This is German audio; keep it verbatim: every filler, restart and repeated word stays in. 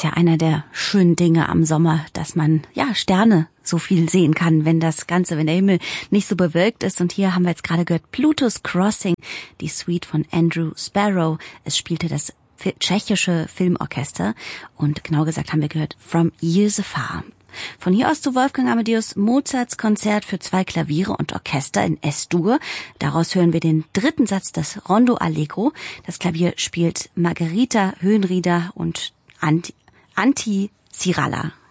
ist ja einer der schönen Dinge am Sommer, dass man, ja, Sterne so viel sehen kann, wenn das Ganze, wenn der Himmel nicht so bewölkt ist. Und hier haben wir jetzt gerade gehört Pluto's Crossing, die Suite von Andrew Sparrow. Es spielte das tschechische Filmorchester und genau gesagt haben wir gehört From Years Afar. Von hier aus zu Wolfgang Amadeus Mozarts Konzert für zwei Klaviere und Orchester in Es-Dur. Daraus hören wir den dritten Satz des Rondo Allegro. Das Klavier spielt Margherita Höhenrieder und Anti, Anti Siralla.